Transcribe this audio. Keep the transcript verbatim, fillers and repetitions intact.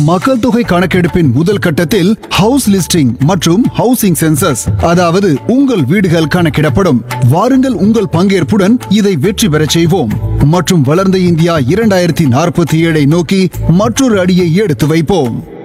மக்கள் தொகை கணக்கெடுப்பின் முதல் கட்டத்தில் ஹவுஸ் லிஸ்டிங் மற்றும் ஹவுசிங் சென்சஸ், அதாவது உங்கள் வீடுகள் கணக்கிடப்படும். வாருங்கள், உங்கள் பங்கேற்புடன் இதை வெற்றி பெறச் செய்வோம் மற்றும் வளர்ந்த இந்தியா இரண்டாயிரத்தி நாற்பத்தி ஏழை நோக்கி மற்றொரு அடியை எடுத்து வைப்போம்.